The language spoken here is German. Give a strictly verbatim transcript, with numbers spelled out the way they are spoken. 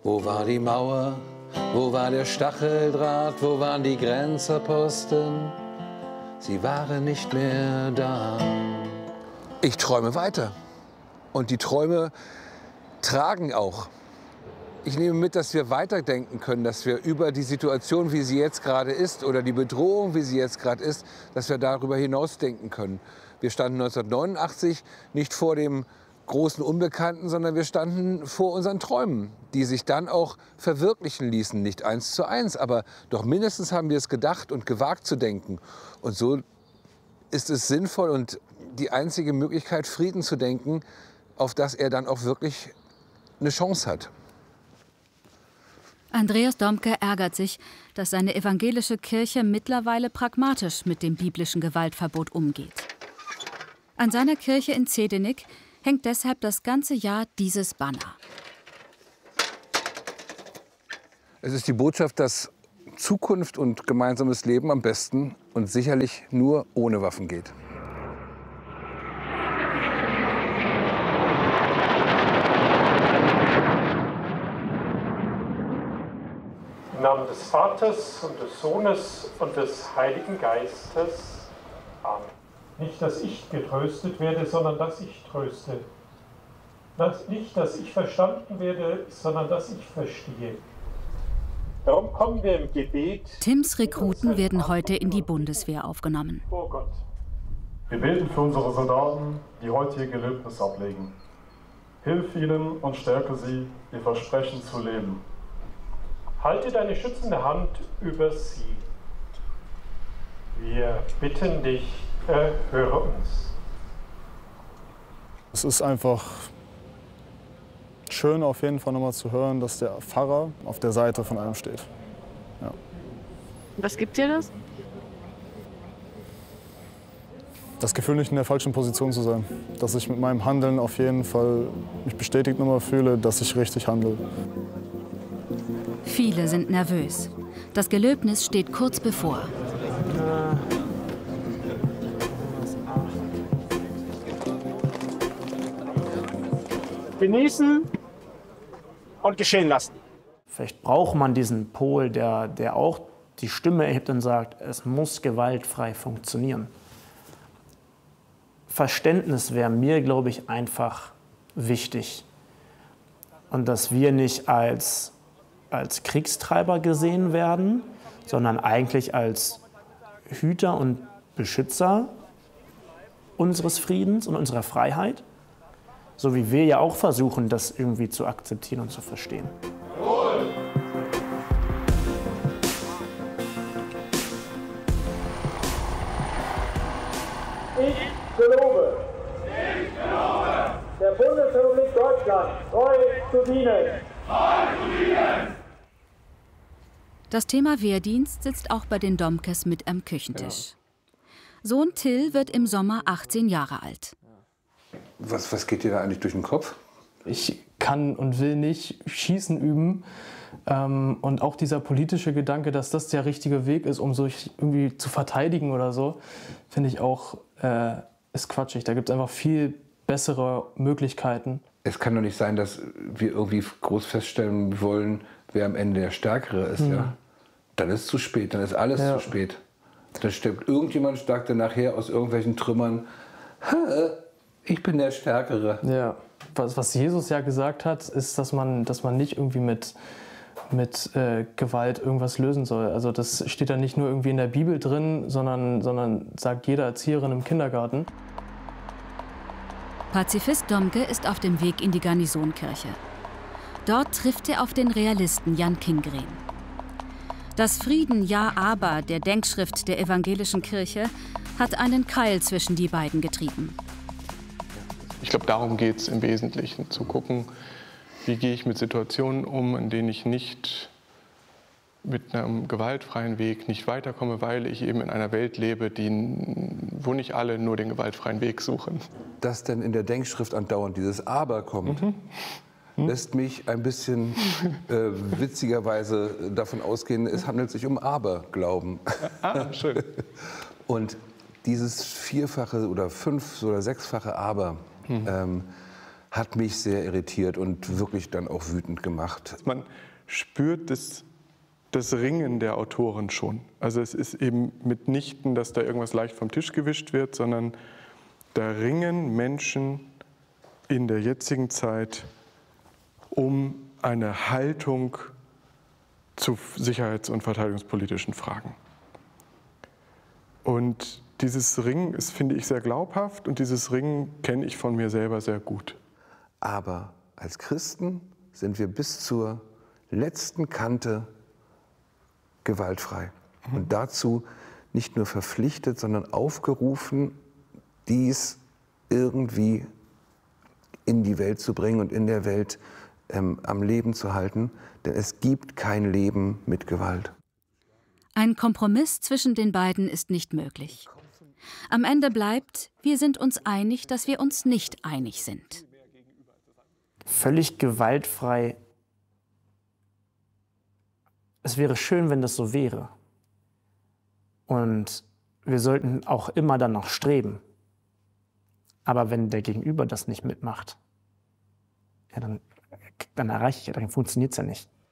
Wo war die Mauer? Wo war der Stacheldraht? Wo waren die Grenzerposten? Sie waren nicht mehr da. Ich träume weiter. Und die Träume tragen auch. Ich nehme mit, dass wir weiterdenken können, dass wir über die Situation, wie sie jetzt gerade ist, oder die Bedrohung, wie sie jetzt gerade ist, dass wir darüber hinausdenken können. Wir standen neunzehnhundertneunundachtzig nicht vor dem großen Unbekannten, sondern wir standen vor unseren Träumen, die sich dann auch verwirklichen ließen. Nicht eins zu eins, aber doch mindestens haben wir es gedacht und gewagt zu denken. Und so ist es sinnvoll und die einzige Möglichkeit, Frieden zu denken, auf dass er dann auch wirklich eine Chance hat. Andreas Domke ärgert sich, dass seine evangelische Kirche mittlerweile pragmatisch mit dem biblischen Gewaltverbot umgeht. An seiner Kirche in Zedenik hängt deshalb das ganze Jahr dieses Banner. Es ist die Botschaft, dass Zukunft und gemeinsames Leben am besten und sicherlich nur ohne Waffen geht. Im Namen des Vaters und des Sohnes und des Heiligen Geistes. Amen. Nicht, dass ich getröstet werde, sondern dass ich tröste. Nicht, dass ich verstanden werde, sondern dass ich verstehe. Darum kommen wir im Gebet. Tims Rekruten werden heute in die Bundeswehr aufgenommen. Oh Gott. Wir beten für unsere Soldaten, die heute ihr Gelöbnis ablegen. Hilf ihnen und stärke sie, ihr Versprechen zu leben. Halte deine schützende Hand über sie. Wir bitten dich, erhöre uns. Es ist einfach schön, auf jeden Fall nochmal zu hören, dass der Pfarrer auf der Seite von einem steht. Ja. Was gibt dir das? Das Gefühl, nicht in der falschen Position zu sein. Dass ich mit meinem Handeln auf jeden Fall mich bestätigt nochmal fühle, dass ich richtig handle. Viele sind nervös. Das Gelöbnis steht kurz bevor. Genießen und geschehen lassen. Vielleicht braucht man diesen Pol, der, der auch die Stimme erhebt und sagt, es muss gewaltfrei funktionieren. Verständnis wäre mir, glaube ich, einfach wichtig. Und dass wir nicht als, als Kriegstreiber gesehen werden, sondern eigentlich als Hüter und Beschützer unseres Friedens und unserer Freiheit. So wie wir ja auch versuchen, das irgendwie zu akzeptieren und zu verstehen. Ich gelobe, ich gelobe, der Bundesrepublik Deutschland treu zu dienen. Treu zu dienen. Das Thema Wehrdienst sitzt auch bei den Domkes mit am Küchentisch. Sohn Till wird im Sommer achtzehn Jahre alt. Was, was geht dir da eigentlich durch den Kopf? Ich kann und will nicht Schießen üben. Ähm, und auch dieser politische Gedanke, dass das der richtige Weg ist, um sich irgendwie zu verteidigen oder so, finde ich auch, äh, ist quatschig. Da gibt es einfach viel bessere Möglichkeiten. Es kann doch nicht sein, dass wir irgendwie groß feststellen wollen, wer am Ende der Stärkere ist. Mhm. Ja? Dann ist es zu spät, dann ist alles ja. zu spät. Dann stirbt irgendjemand stark dann nachher aus irgendwelchen Trümmern. Ich bin der Stärkere. Ja, was, was Jesus ja gesagt hat, ist, dass man, dass man nicht irgendwie mit, mit äh, Gewalt irgendwas lösen soll. Also das steht da nicht nur irgendwie in der Bibel drin, sondern, sondern sagt jede Erzieherin im Kindergarten. Pazifist Domke ist auf dem Weg in die Garnisonkirche. Dort trifft er auf den Realisten Jan Kingren. Das Frieden, ja, aber der Denkschrift der evangelischen Kirche hat einen Keil zwischen die beiden getrieben. Ich glaube, darum geht es im Wesentlichen, zu gucken, wie gehe ich mit Situationen um, in denen ich nicht mit einem gewaltfreien Weg nicht weiterkomme, weil ich eben in einer Welt lebe, die, wo nicht alle nur den gewaltfreien Weg suchen. Dass denn in der Denkschrift andauernd dieses Aber kommt, mhm. hm? lässt mich ein bisschen äh, witzigerweise davon ausgehen, es handelt sich um Aberglauben. Ah, schön. Und dieses vierfache oder fünf- oder sechsfache Aber mhm. ähm, hat mich sehr irritiert und wirklich dann auch wütend gemacht. Man spürt das, das Ringen der Autoren schon. Also es ist eben mitnichten, dass da irgendwas leicht vom Tisch gewischt wird, sondern da ringen Menschen in der jetzigen Zeit um eine Haltung zu sicherheits- und verteidigungspolitischen Fragen. Und dieses Ringen ist, finde ich, sehr glaubhaft und dieses Ringen kenne ich von mir selber sehr gut. Aber als Christen sind wir bis zur letzten Kante gewaltfrei. Mhm. Und dazu nicht nur verpflichtet, sondern aufgerufen, dies irgendwie in die Welt zu bringen und in der Welt ähm, am Leben zu halten. Denn es gibt kein Leben mit Gewalt. Ein Kompromiss zwischen den beiden ist nicht möglich. Am Ende bleibt, wir sind uns einig, dass wir uns nicht einig sind. Völlig gewaltfrei. Es wäre schön, wenn das so wäre. Und wir sollten auch immer danach streben. Aber wenn der Gegenüber das nicht mitmacht, ja, dann, dann erreiche ich, dann funktioniert es ja nicht.